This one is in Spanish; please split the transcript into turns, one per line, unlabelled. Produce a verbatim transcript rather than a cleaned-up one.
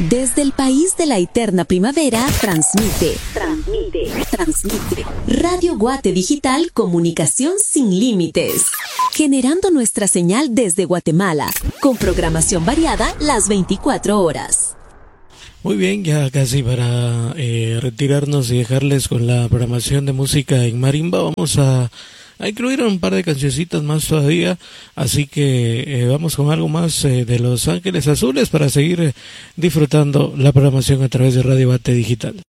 Desde el país de la eterna primavera, transmite, transmite, transmite. Radio Guate Digital, comunicación sin límites. Generando nuestra señal desde Guatemala, con programación variada las veinticuatro horas.
Muy bien, ya casi para eh, retirarnos y dejarles con la programación de música en marimba, vamos a... a incluir un par de cancioncitas más todavía, así que eh, vamos con algo más eh, de Los Ángeles Azules para seguir eh, disfrutando la programación a través de Radio Guate Digital.